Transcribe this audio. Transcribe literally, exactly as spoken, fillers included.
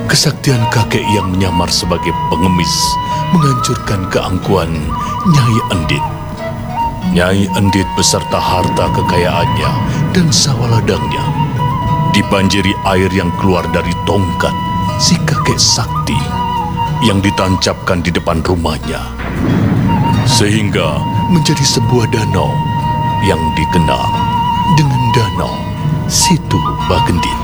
Kesaktian kakek yang menyamar sebagai pengemis menghancurkan keangkuhan Nyai Endit. Nyai Endit beserta harta kekayaannya dan sawah ladangnya dibanjiri air yang keluar dari tongkat si kakek sakti yang ditancapkan di depan rumahnya, sehingga menjadi sebuah danau yang dikenal dengan Danau Situ Bagendit.